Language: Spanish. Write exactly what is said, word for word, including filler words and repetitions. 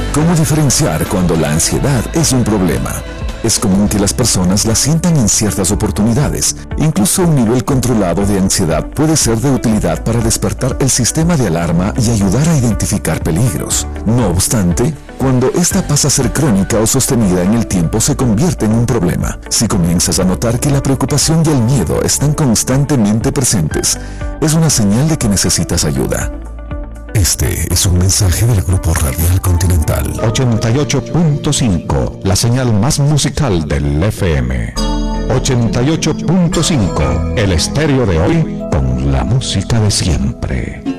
¿Cómo diferenciar cuando la ansiedad es un problema? Es común que las personas la sientan en ciertas oportunidades. Incluso un nivel controlado de ansiedad puede ser de utilidad para despertar el sistema de alarma y ayudar a identificar peligros. No obstante, cuando esta pasa a ser crónica o sostenida en el tiempo, se convierte en un problema. Si comienzas a notar que la preocupación y el miedo están constantemente presentes, es una señal de que necesitas ayuda. Este es un mensaje del Grupo Radial Continental. ochenta y ocho punto cinco, la señal más musical del F M. ochenta y ocho punto cinco, el estéreo de hoy con la música de siempre.